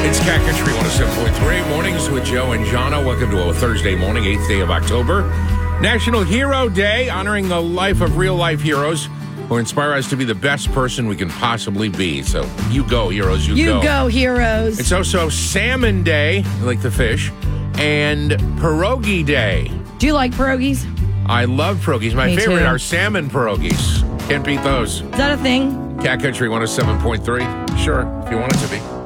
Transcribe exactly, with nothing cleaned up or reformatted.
It's Cat Country one oh seven point three. Mornings with Joe and Jana. Welcome to a Thursday morning, eighth day of October. National Hero Day, honoring the life of real-life heroes who inspire us to be the best person we can possibly be. So you go, heroes, you, You go. go, heroes. It's also Salmon Day, like the fish, and Pierogi Day. Do you like pierogies? I love pierogies. My Me favorite too. are salmon pierogies. Can't beat those. Is that a thing? Cat Country one oh seven point three. Sure, if you want it to be.